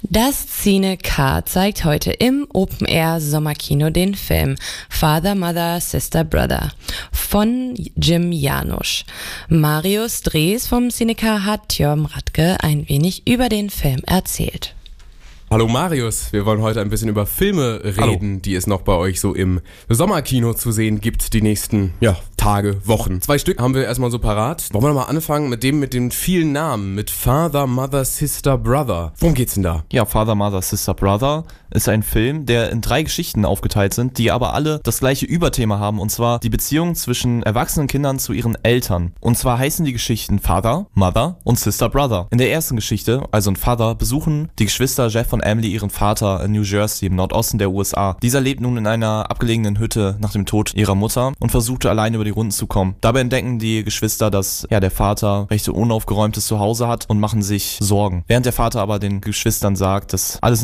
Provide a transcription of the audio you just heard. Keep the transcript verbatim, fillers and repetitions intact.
Das Cine-K zeigt heute im Open-Air-Sommerkino den Film Father, Mother, Sister, Brother von Jim Janusz. Marius Drees vom Cine-K hat Tjörn Radke ein wenig über den Film erzählt. Hallo Marius, wir wollen heute ein bisschen über Filme reden, Hallo. Die es noch bei euch so im Sommerkino zu sehen gibt, die nächsten ja, Tage, Wochen. Zwei Stück haben wir erstmal so parat. Wollen wir mal anfangen mit dem mit den vielen Namen, mit Father, Mother, Sister, Brother. Worum geht's denn da? Ja, Father, Mother, Sister, Brother ist ein Film, der in drei Geschichten aufgeteilt sind, die aber alle das gleiche Überthema haben, und zwar die Beziehung zwischen erwachsenen Kindern zu ihren Eltern. Und zwar heißen die Geschichten Father, Mother und Sister, Brother. In der ersten Geschichte, also in Father, besuchen die Geschwister Jeff und Emily ihren Vater in New Jersey, im Nordosten der U S A. Dieser lebt nun in einer abgelegenen Hütte nach dem Tod ihrer Mutter und versuchte alleine über die Runden zu kommen. Dabei entdecken die Geschwister, dass ja der Vater recht unaufgeräumtes Zuhause hat und machen sich Sorgen. Während der Vater aber den Geschwistern sagt, dass alles